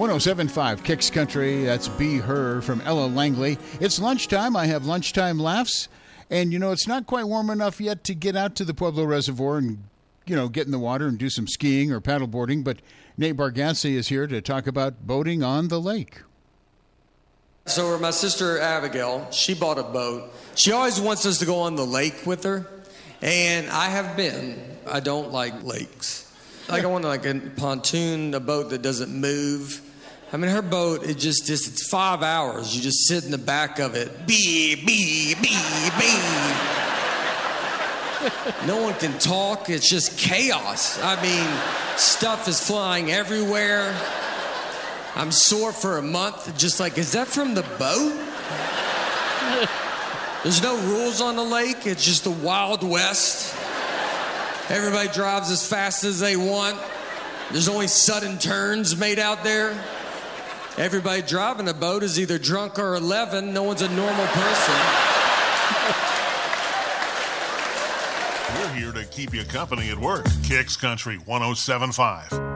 107.5 Kicks Country. That's Be Her from Ella Langley. It's lunchtime. I have lunchtime laughs. And, it's not quite warm enough yet to get out to the Pueblo Reservoir and, get in the water and do some skiing or paddleboarding. But Nate Bargatze is here to talk about boating on the lake. So my sister Abigail, she bought a boat. She always wants us to go on the lake with her. And I have been. I don't like lakes. I want a pontoon, a boat that doesn't move. I mean, her boat, it's 5 hours. You just sit in the back of it. Bee, bee, bee, bee. No one can talk. It's just chaos. I mean, stuff is flying everywhere. I'm sore for a month. Just is that from the boat? There's no rules on the lake. It's just the Wild West. Everybody drives as fast as they want. There's only sudden turns made out there. Everybody driving a boat is either drunk or 11. No one's a normal person. We're here to keep you company at work. Kicks Country 107.5.